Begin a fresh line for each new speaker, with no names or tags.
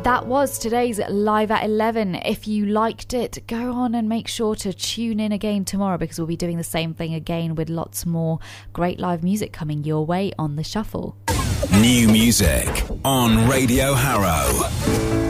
That was today's Live at 11. If you liked it, go on and make sure to tune in again tomorrow, because we'll be doing the same thing again with lots more great live music coming your way on The Shuffle.
New music on Radio Harrow.